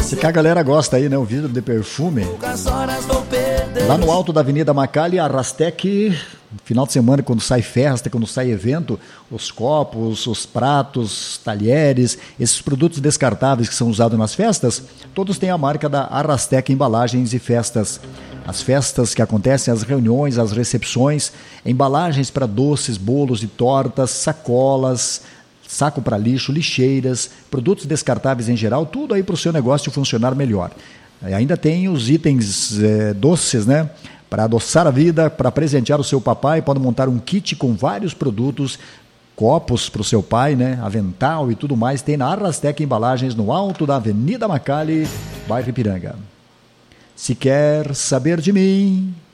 Esse que a galera gosta aí, né? O vidro de perfume. Lá no alto da Avenida Macalli, a Rastec, final de semana, quando sai festa, quando sai evento, os copos, os pratos, talheres, esses produtos descartáveis que são usados nas festas, todos têm a marca da Arrastec Embalagens e Festas. As festas que acontecem, as reuniões, as recepções, embalagens para doces, bolos e tortas, sacolas, saco para lixo, lixeiras, produtos descartáveis em geral, tudo aí para o seu negócio funcionar melhor. Ainda tem os itens doces, né? Para adoçar a vida, para presentear o seu papai, pode montar um kit com vários produtos, copos para o seu pai, né? Avental e tudo mais. Tem na Arrastec Embalagens, no alto da Avenida Macalli, bairro Ipiranga. Se quer saber de mim,